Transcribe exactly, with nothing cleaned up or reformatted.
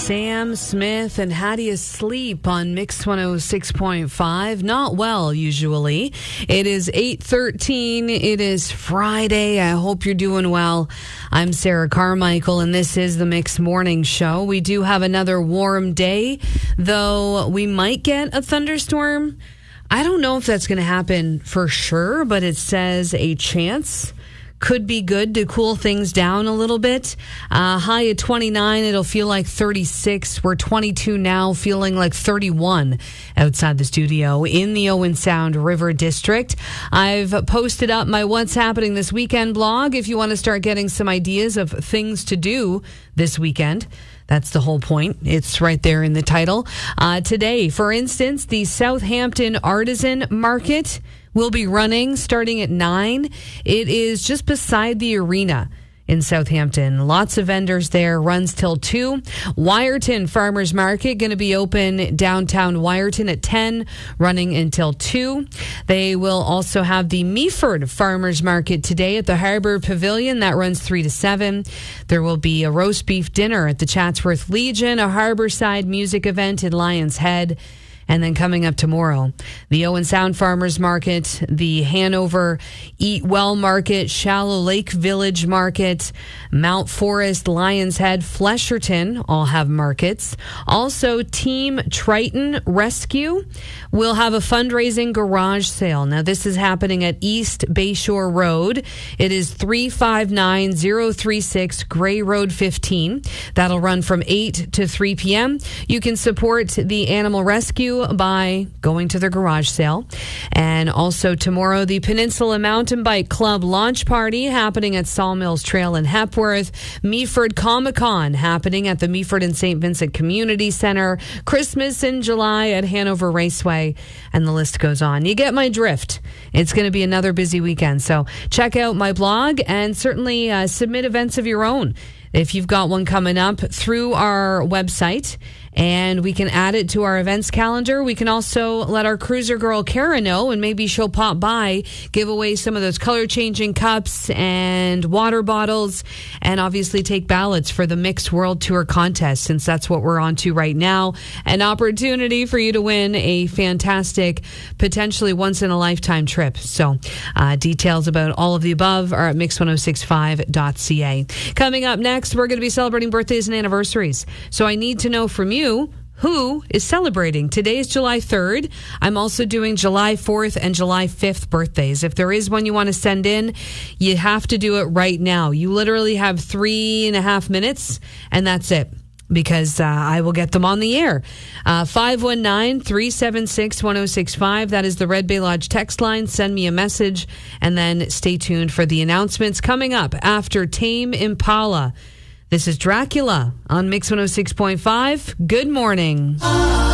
Sam Smith and How Do You Sleep on Mix one oh six point five. Not well, usually. It is eight thirteen. It is Friday. I hope you're doing well. I'm Sarah Carmichael, and this is the Mix Morning Show. We do have another warm day, though we might get a thunderstorm. I don't know if that's going to happen for sure, but it says a chance. Could be good to cool things down a little bit. Uh, high at twenty-nine. It'll feel like thirty-six. We're twenty-two now, feeling like thirty-one outside the studio in the Owen Sound River District. I've posted up my What's Happening This Weekend blog if you want to start getting some ideas of things to do this weekend. That's the whole point. It's right there in the title. Uh, today, for instance, the Southampton Artisan Market will be running starting at nine. It is just beside the arena in Southampton. Lots of vendors there. Runs till two. Wyerton Farmers Market going to be open downtown Wyerton at ten, running until two. They will also have the Meaford Farmers Market today at the Harbour Pavilion. That runs three to seven. There will be a roast beef dinner at the Chatsworth Legion, a Harborside music event in Lions Head. And then coming up tomorrow, the Owen Sound Farmers Market, the Hanover Eat Well Market, Shallow Lake Village Market, Mount Forest, Lions Head, Flesherton all have markets. Also, Team Triton Rescue will have a fundraising garage sale. Now, this is happening at East Bayshore Road. It is three five nine zero three six Gray Road fifteen. That'll run from eight to three p.m. You can support the animal rescue by going to their garage sale. And also tomorrow, the Peninsula Mountain Bike Club launch party happening at Sawmills Trail in Hepworth. Meaford Comic-Con happening at the Meaford and Saint Vincent Community Center. Christmas in July at Hanover Raceway. And the list goes on. You get my drift. It's going to be another busy weekend. So check out my blog and certainly uh, submit events of your own if you've got one coming up through our website. And we can add it to our events calendar. We can also let our cruiser girl Kara know, and maybe she'll pop by, give away some of those color changing cups and water bottles, and obviously take ballots for the Mix World Tour contest, since that's what we're on to right now. An opportunity for you to win a fantastic, potentially once in a lifetime trip. So uh, details about all of the above are at mix ten sixty-five dot c a. Coming up next, we're going to be celebrating birthdays and anniversaries. So I need to know from you, who is celebrating? Today is July third. I'm also doing July fourth and July fifth birthdays. If there is one you want to send in, you have to do it right now. You literally have three and a half minutes, and that's it, because uh, I will get them on the air. Uh, five one nine, three seven six, one oh six five. That is the Red Bay Lodge text line. Send me a message, and then stay tuned for the announcements coming up after Tame Impala. This is Dracula on Mix one oh six point five. Good morning.